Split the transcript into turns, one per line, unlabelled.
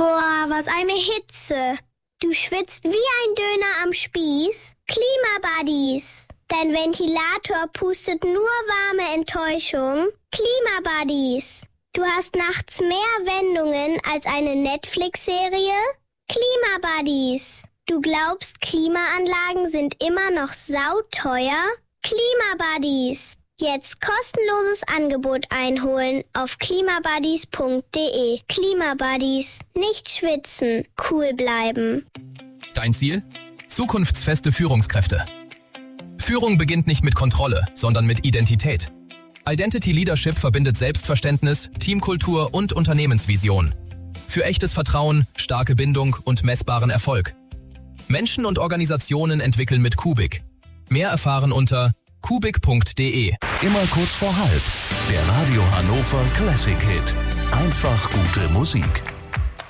Boah, was eine Hitze. Du schwitzt wie ein Döner am Spieß. Klimabuddies. Dein Ventilator pustet nur warme Enttäuschung. Klimabuddies. Du hast nachts mehr Wendungen als eine Netflix-Serie. Klimabuddies. Du glaubst, Klimaanlagen sind immer noch sauteuer? Klimabuddies. Jetzt kostenloses Angebot einholen auf klimabuddies.de. Klimabuddies. Nicht schwitzen, cool bleiben.
Dein Ziel? Zukunftsfeste Führungskräfte. Führung beginnt nicht mit Kontrolle, sondern mit Identität. Identity Leadership verbindet Selbstverständnis, Teamkultur und Unternehmensvision. Für echtes Vertrauen, starke Bindung und messbaren Erfolg. Menschen und Organisationen entwickeln mit Kubik. Mehr erfahren unter kubik.de.
Immer kurz vor halb. Der Radio Hannover Classic Hit. Einfach gute Musik.